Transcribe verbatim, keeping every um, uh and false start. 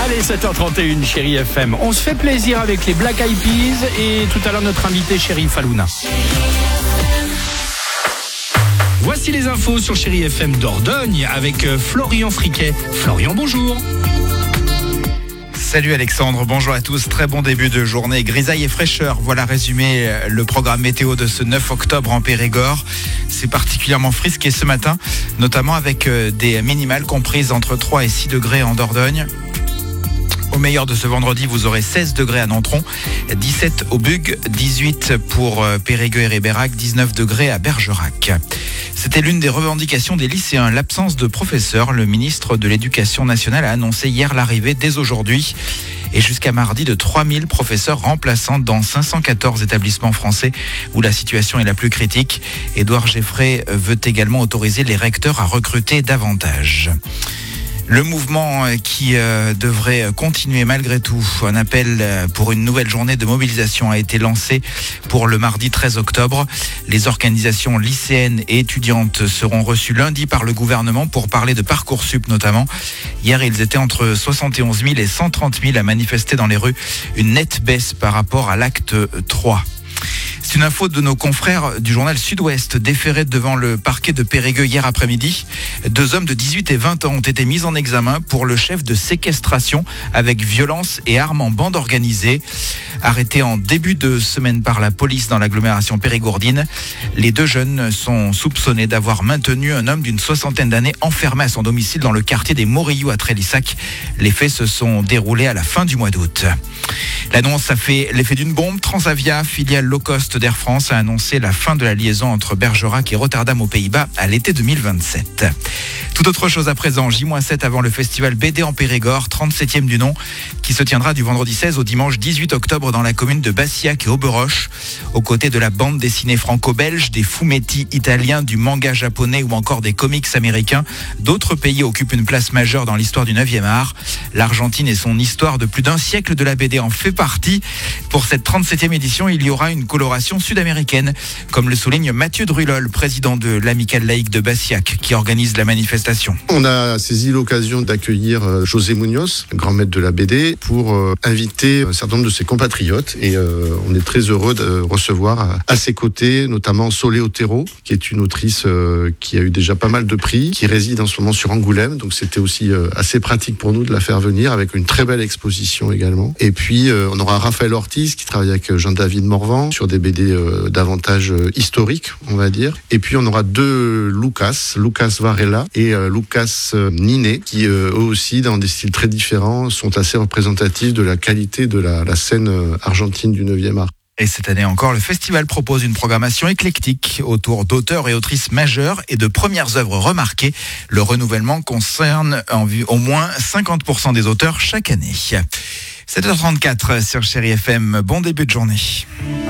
Allez, sept heures trente et une, Chérie F M. On se fait plaisir avec les Black Eyed Peas et tout à l'heure notre invité Chérie Falouna. Voici les infos sur Chérie F M Dordogne avec Florian Friquet. Florian, bonjour. Salut Alexandre, bonjour à tous, très bon début de journée, grisaille et fraîcheur, voilà résumé le programme météo de ce neuf octobre en Périgord. C'est particulièrement frisqué ce matin, notamment avec des minimales comprises entre trois et six degrés en Dordogne. Au meilleur de ce vendredi, vous aurez seize degrés à Nontron, dix-sept au Bugue, dix-huit pour Périgueux et Ribérac, dix-neuf degrés à Bergerac. C'était l'une des revendications des lycéens, l'absence de professeurs. Le ministre de l'Éducation nationale a annoncé hier l'arrivée dès aujourd'hui et jusqu'à mardi de trois mille professeurs remplaçants dans cinq cent quatorze établissements français où la situation est la plus critique. Édouard Geffray veut également autoriser les recteurs à recruter davantage. Le mouvement qui euh, devrait continuer malgré tout, un appel pour une nouvelle journée de mobilisation a été lancé pour le mardi treize octobre. Les organisations lycéennes et étudiantes seront reçues lundi par le gouvernement pour parler de Parcoursup notamment. Hier, ils étaient entre soixante et onze mille et cent trente mille à manifester dans les rues, une nette baisse par rapport à l'acte trois. C'est une info de nos confrères du journal Sud-Ouest, déférés devant le parquet de Périgueux hier après-midi. Deux hommes de dix-huit et vingt ans ont été mis en examen pour le chef de séquestration avec violence et armes en bande organisée. Arrêtés en début de semaine par la police dans l'agglomération périgourdine, les deux jeunes sont soupçonnés d'avoir maintenu un homme d'une soixantaine d'années enfermé à son domicile dans le quartier des Morillous à Trélissac. Les faits se sont déroulés à la fin du mois d'août. L'annonce a fait l'effet d'une bombe. Transavia, filiale low cost d'Air France, a annoncé la fin de la liaison entre Bergerac et Rotterdam aux Pays-Bas à l'été deux mille vingt-sept. Tout autre chose à présent, J moins sept avant le festival B D en Périgord, trente-septième du nom, qui se tiendra du vendredi seize au dimanche dix-huit octobre dans la commune de Bassillac et Auberoche, aux côtés de la bande dessinée franco-belge, des fumetti italiens, du manga japonais ou encore des comics américains. D'autres pays occupent une place majeure dans l'histoire du neuvième art. L'Argentine et son histoire de plus d'un siècle de la B D en fait partie. Pour cette trente-septième édition, il y aura une coloration sud-américaine, comme le souligne Mathieu Drulol, président de l'Amicale laïque de Bassillac, qui organise la manifestation. On a saisi l'occasion d'accueillir José Munoz, grand maître de la B D, pour euh, inviter un certain nombre de ses compatriotes. Et euh, on est très heureux de recevoir à, à ses côtés, notamment Solé Otero, qui est une autrice euh, qui a eu déjà pas mal de prix, qui réside en ce moment sur Angoulême. Donc c'était aussi euh, assez pratique pour nous de la faire venir, avec une très belle exposition également. Et puis euh, on aura Raphaël Ortiz, qui travaille avec Jean-David Morvan sur des B D euh, davantage euh, historiques, on va dire. Et puis on aura deux Lucas, Lucas Varela et euh, Lucas euh, Niné, qui euh, eux aussi, dans des styles très différents, sont assez représentatifs de la qualité de la, la scène euh, argentine du neuvième art. Et cette année encore, le festival propose une programmation éclectique autour d'auteurs et autrices majeurs et de premières œuvres remarquées. Le renouvellement concerne en vue au moins cinquante pour cent des auteurs chaque année. sept heures trente-quatre sur Chérie F M, bon début de journée.